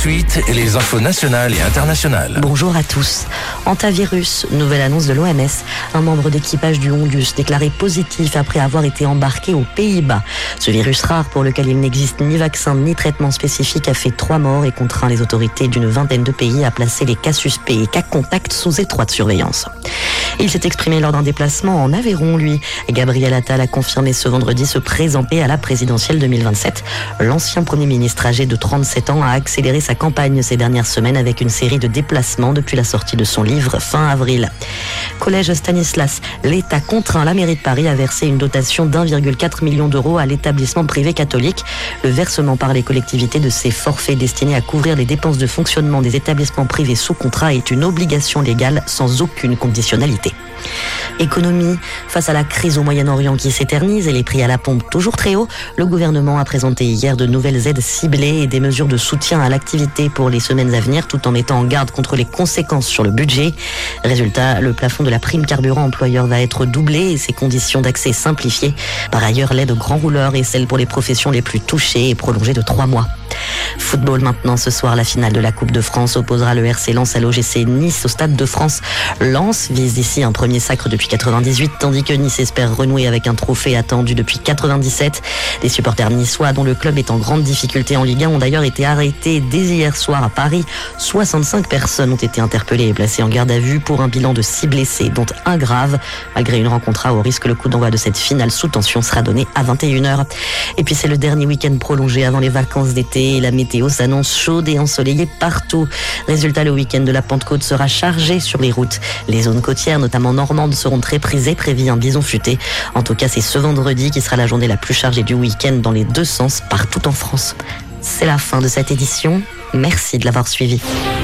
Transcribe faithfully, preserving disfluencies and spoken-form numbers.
Suite et les infos nationales et internationales. Bonjour à tous. Antavirus, nouvelle annonce de l'O M S. Un membre d'équipage du Ongus déclaré positif après avoir été embarqué aux Pays-Bas. Ce virus rare pour lequel il n'existe ni vaccin ni traitement spécifique a fait trois morts et contraint les autorités d'une vingtaine de pays à placer les cas suspects et cas contacts sous étroite surveillance. Il s'est exprimé lors d'un déplacement en Aveyron, lui. Gabriel Attal a confirmé ce vendredi se présenter à la présidentielle deux mille vingt-sept. L'ancien Premier ministre âgé de trente-sept ans a accéléré sa campagne ces dernières semaines avec une série de déplacements depuis la sortie de son livre fin avril. Collège Stanislas, l'État contraint la mairie de Paris à verser une dotation d'un virgule quatre million d'euros à l'établissement privé catholique. Le versement par les collectivités de ces forfaits destinés à couvrir les dépenses de fonctionnement des établissements privés sous contrat est une obligation légale sans aucune conditionnalité. Économie, face à la crise au Moyen-Orient qui s'éternise et les prix à la pompe toujours très hauts, le gouvernement a présenté hier de nouvelles aides ciblées et des mesures de soutien à l'activité pour les semaines à venir, tout en mettant en garde contre les conséquences sur le budget. Résultat, le plafond de la prime carburant employeur va être doublé et ses conditions d'accès simplifiées. Par ailleurs, l'aide aux grands rouleurs et celle pour les professions les plus touchées est prolongée de trois mois. Football maintenant, ce soir, la finale de la Coupe de France opposera le R C Lens à l'O G C Nice au Stade de France. Lens vise ici un premier sacre depuis quatre-vingt-dix-huit, tandis que Nice espère renouer avec un trophée attendu depuis quatre-vingt-dix-sept. Les supporters niçois, dont le club est en grande difficulté en Ligue un, ont d'ailleurs été arrêtés dès hier soir à Paris. soixante-cinq personnes ont été interpellées et placées en garde à vue pour un bilan de six blessés, dont un grave. Malgré une rencontre à haut risque, le coup d'envoi de cette finale sous tension sera donné à vingt et une heures. Et puis c'est le dernier week-end prolongé avant les vacances d'été. Et la météo s'annonce chaude et ensoleillée partout. Résultat, le week-end de la Pentecôte sera chargé sur les routes. Les zones côtières, notamment normandes, seront très prisées, prévit un bison futé. En tout cas, c'est ce vendredi qui sera la journée la plus chargée du week-end dans les deux sens partout en France. C'est la fin de cette édition. Merci de l'avoir suivi.